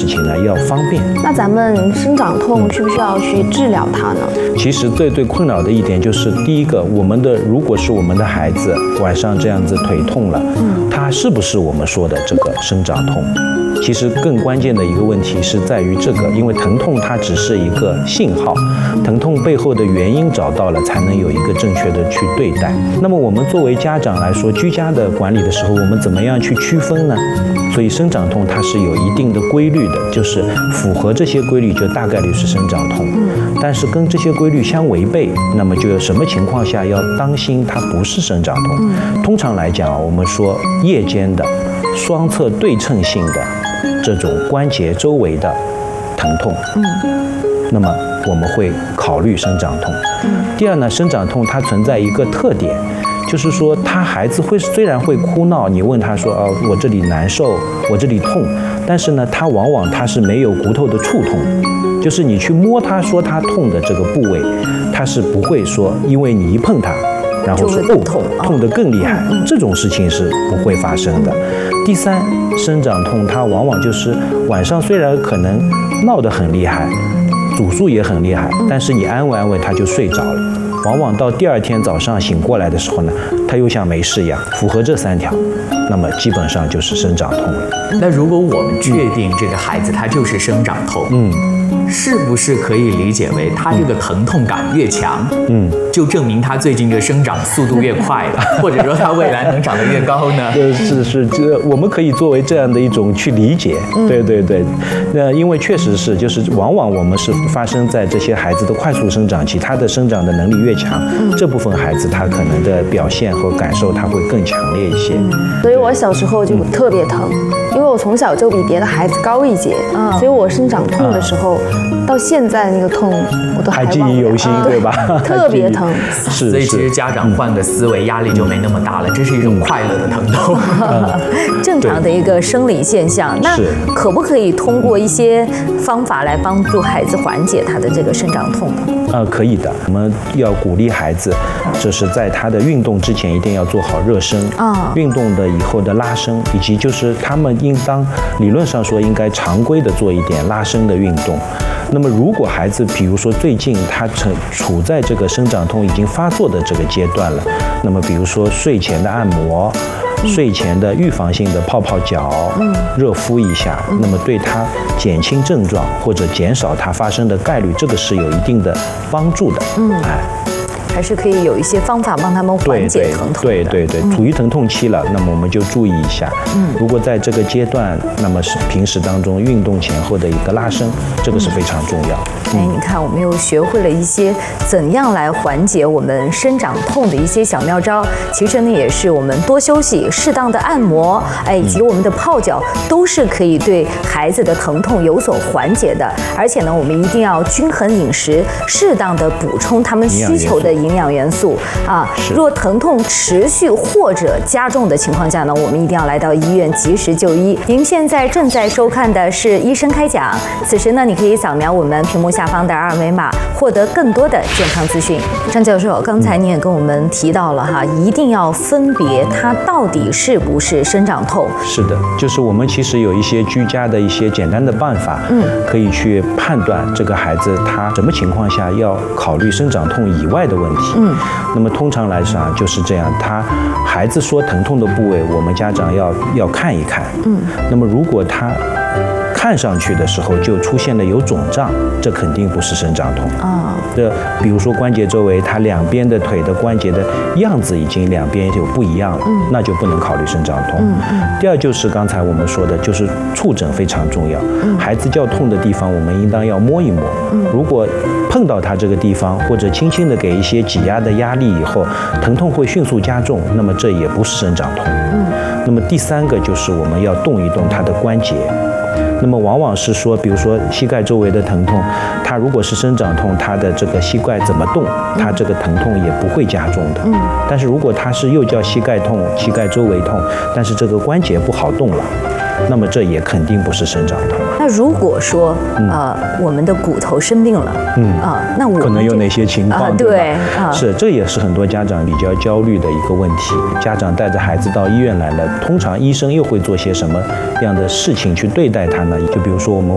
情呢要方便。 那咱们生长痛需不需要去治疗它呢？ 其实最困扰的一点就是，第一个，如果是我们的孩子晚上这样子腿痛了，他是不是我们说的这个生长痛？其实更关键的一个问题是在于这个，因为疼痛它只是一个信号，疼痛背后的原因找到了，才能有一个正确的去对待。那么我们作为家长来说，居家的管理的时候，我们怎么样去区分呢？所以生长痛它是有一定的规律的，就是符合这些规律就大概率是生长痛。但是跟这些规律相违背，那么就有什么情况下要当心它不是生长痛。通常来讲，我们说夜间的双侧对称性的这种关节周围的疼痛，那么我们会考虑生长痛。第二呢，生长痛它存在一个特点，就是说他孩子虽然会哭闹，你问他说我这里难受，我这里痛，但是呢他往往是没有骨头的触痛，就是你去摸他说他痛的这个部位，他是不会说因为你一碰他然后说痛得更厉害，这种事情是不会发生的。第三，生长痛它往往就是晚上虽然可能闹得很厉害，主诉也很厉害，但是你安慰安慰他就睡着了，往往到第二天早上醒过来的时候呢，他又像没事一样。符合这3条，那么基本上就是生长痛了。 那如果我们确定这个孩子他就是生长痛，是不是可以理解为他这个疼痛感越强，就证明他最近的生长速度越快了，或者说他未来能长得越高呢？ 这我们可以作为这样的一种去理解。对，那因为确实是，就是往往我们是发生在这些孩子的快速生长期，他的生长的能力越强，这部分孩子他可能的表现和感受他会更强烈一些。 所以我小时候就特别疼，因为我从小就比别的孩子高1截，所以我生长痛的时候，到现在那个痛我都还记忆犹新，对吧？ 特别疼。 所以其实家长换个思维，压力就没那么大了，这是一种快乐的疼痛， 正常的一个生理现象。那可不可以通过一些方法来帮助孩子缓解他的这个生长痛呢？ 可以的。我们要鼓励孩子，就是在他的运动之前一定要做好热身，运动的以后的拉伸，以及就是他们应当理论上说应该常规的做一点拉伸的运动。那么如果孩子比如说最近他处在这个生长痛已经发作的这个阶段了，那么比如说睡前的按摩，睡前的预防性的泡泡脚，热敷一下，那么对他减轻症状或者减少它发生的概率，这个是有一定的帮助的。 还是可以有一些方法帮他们缓解疼痛的。 对，处于疼痛期了，那么我们就注意一下。如果在这个阶段，那么是平时当中运动前后的一个拉伸，这个是非常重要。 你看，我们又学会了一些怎样来缓解我们生长痛的一些小妙招。其实呢，也是我们多休息、适当的按摩，以及我们的泡脚，都是可以对孩子的疼痛有所缓解的。而且呢，我们一定要均衡饮食，适当的补充他们需求的营养元素啊。若疼痛持续或者加重的情况下呢，我们一定要来到医院及时就医。您现在正在收看的是医生开讲，此时呢，你可以扫描我们屏幕下方的2维码，获得更多的健康资讯。张教授，刚才你也跟我们提到了哈，一定要分别它到底是不是生长痛。 是的，就是我们其实有一些居家的一些简单的办法，可以去判断这个孩子他什么情况下要考虑生长痛以外的问题。那么通常来讲就是这样，孩子说疼痛的部位，我们家长要看一看。那么如果他看上去的时候就出现了有肿胀，这肯定不是生长痛比如说关节周围，它两边的腿的关节的样子已经两边就不一样了，那就不能考虑生长痛。第二就是刚才我们说的，就是触诊非常重要。孩子较痛的地方，我们应当要摸一摸。如果碰到他这个地方，或者轻轻的给一些挤压的压力以后，疼痛会迅速加重，那么这也不是生长痛。那么第三个就是我们要动一动他的关节。那么往往是说，比如说膝盖周围的疼痛，它如果是生长痛，它的这个膝盖怎么动，它这个疼痛也不会加重的。但是如果它是又叫膝盖痛、膝盖周围痛，但是这个关节不好动了，那么这也肯定不是生长痛。 那如果说我们的骨头生病了，那我们可能有哪些情况？ 对， 是，这也是很多家长比较焦虑的一个问题。家长带着孩子到医院来了，通常医生又会做些什么样的事情去对待他呢？就比如说我们